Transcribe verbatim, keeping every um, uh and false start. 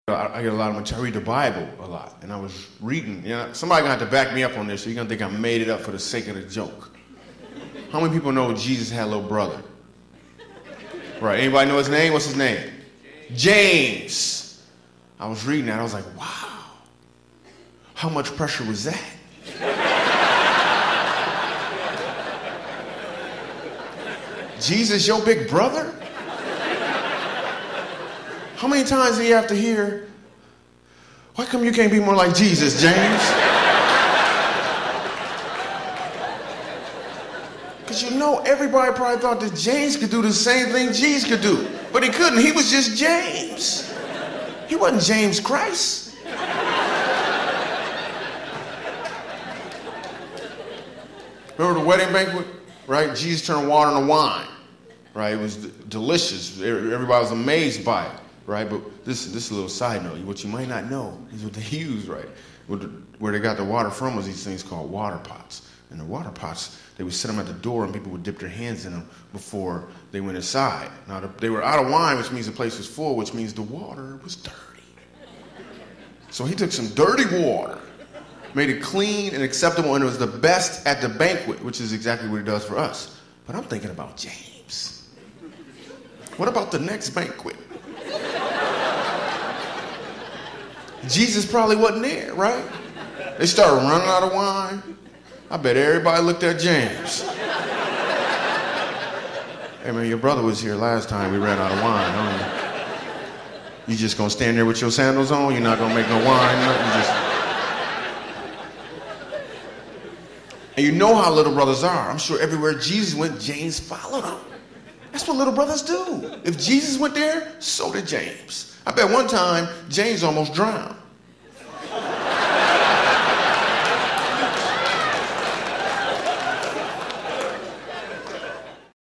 I get a lot of material. I read the Bible a lot, and I was reading. You know, somebody gonna have to back me up on this. So you're gonna think I made it up for the sake of the joke. How many people know Jesus had a little brother? Right? Anybody know his name? What's his name? James. I was reading that. I was like, wow. How much pressure was that? Jesus, your big brother? How many times do you have to hear, why come you can't be more like Jesus, James? Because you know, everybody probably thought that James could do the same thing Jesus could do. But he couldn't. He was just James. He wasn't James Christ. Remember the wedding banquet? Right? Jesus turned water into wine. Right? It was d- delicious. Everybody was amazed by it. Right, but this this is a little side note. What you might not know is what they use, right? Where they got the water from was these things called water pots. And the water pots, they would set them at the door, and people would dip their hands in them before they went inside. Now they were out of wine, which means the place was full, which means the water was dirty. So he took some dirty water, made it clean and acceptable, and it was the best at the banquet, which is exactly what he does for us. But I'm thinking about James. What about the next banquet? Jesus probably wasn't there, right? They started running out of wine. I bet everybody looked at James. Hey man, your brother was here last time we ran out of wine, huh? You just gonna stand there with your sandals on? You're not gonna make no wine? Nothing, just... And you know how little brothers are. I'm sure everywhere Jesus went, James followed him. That's what little brothers do. If Jesus went there, so did James. I bet one time James almost drowned.